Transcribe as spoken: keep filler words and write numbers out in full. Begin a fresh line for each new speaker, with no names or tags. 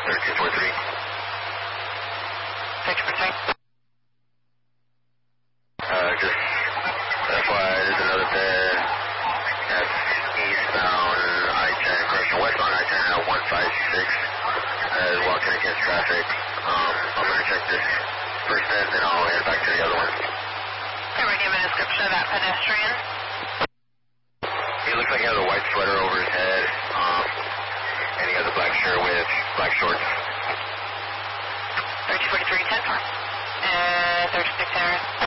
thirteen forty-three.
thirteen forty-three.
Uh, just F Y I, there's another bed. That's eastbound I ten, correction, westbound I ten at one five six. Uh, walking against traffic. Um, I'm going to check this first bed, then I'll head back to the other one.
Can we give a description of that pedestrian?
He looks like he has a white sweater over his head, um, and he has a black shirt with black shorts.
thirteen forty-three, ten four. Uh, thirty-six Harris.